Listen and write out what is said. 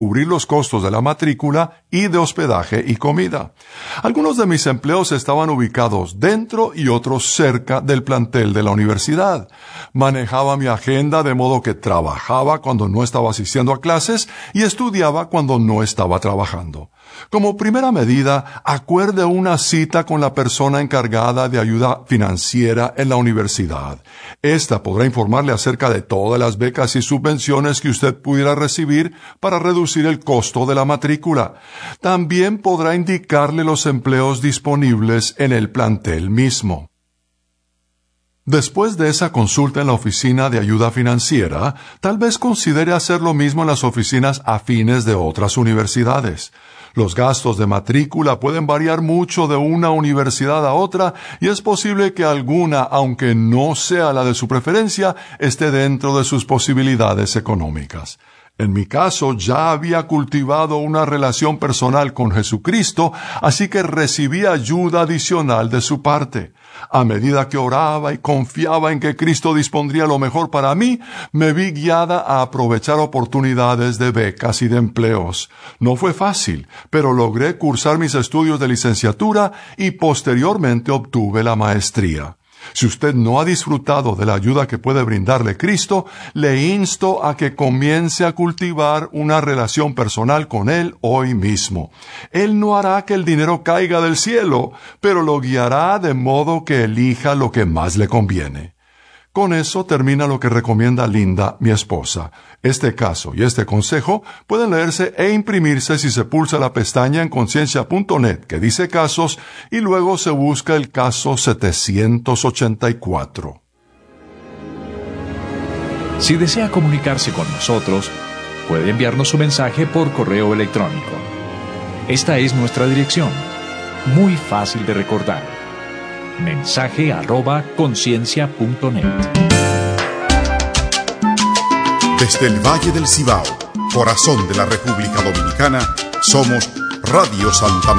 cubrir los costos de la matrícula y de hospedaje y comida. Algunos de mis empleos estaban ubicados dentro y otros cerca del plantel de la universidad. Manejaba mi agenda de modo que trabajaba cuando no estaba asistiendo a clases y estudiaba cuando no estaba trabajando. Como primera medida, acuerde una cita con la persona encargada de ayuda financiera en la universidad. Esta podrá informarle acerca de todas las becas y subvenciones que usted pudiera recibir para reducir el costo de la matrícula. También podrá indicarle los empleos disponibles en el plantel mismo. Después de esa consulta en la oficina de ayuda financiera, tal vez considere hacer lo mismo en las oficinas afines de otras universidades. Los gastos de matrícula pueden variar mucho de una universidad a otra y es posible que alguna, aunque no sea la de su preferencia, esté dentro de sus posibilidades económicas. En mi caso, ya había cultivado una relación personal con Jesucristo, así que recibí ayuda adicional de su parte. A medida que oraba y confiaba en que Cristo dispondría lo mejor para mí, me vi guiada a aprovechar oportunidades de becas y de empleos. No fue fácil, pero logré cursar mis estudios de licenciatura y posteriormente obtuve la maestría. Si usted no ha disfrutado de la ayuda que puede brindarle Cristo, le insto a que comience a cultivar una relación personal con Él hoy mismo. Él no hará que el dinero caiga del cielo, pero lo guiará de modo que elija lo que más le conviene. Con eso termina lo que recomienda Linda, mi esposa. Este caso y este consejo pueden leerse e imprimirse si se pulsa la pestaña en conciencia.net que dice casos y luego se busca el caso 784. Si desea comunicarse con nosotros, puede enviarnos su mensaje por correo electrónico. Esta es nuestra dirección, muy fácil de recordar. mensaje@conciencia.net. Desde el Valle del Cibao, corazón de la República Dominicana, somos Radio Santa María.